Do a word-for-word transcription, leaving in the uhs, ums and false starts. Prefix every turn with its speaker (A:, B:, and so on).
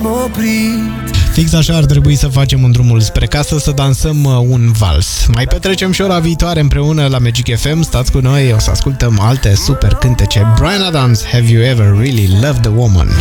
A: Fix așa ar trebui să facem în drumul spre casă, să dansăm un vals. Mai petrecem și ora viitoare împreună la Magic F M. Stați cu noi, o să ascultăm alte super cântece. Bryan Adams, Have You Ever Really Loved a Woman?